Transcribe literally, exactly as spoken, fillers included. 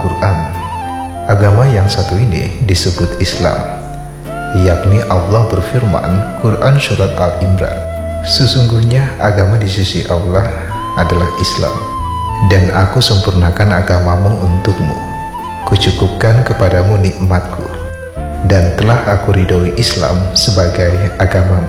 Al-Quran. Agama yang satu ini disebut Islam, yakni Allah berfirman, Quran Surat Al-Imran, sesungguhnya agama di sisi Allah adalah Islam, dan aku sempurnakan agamamu untukmu, kucukupkan kepadamu nikmatku, dan telah aku ridhoi Islam sebagai agamamu.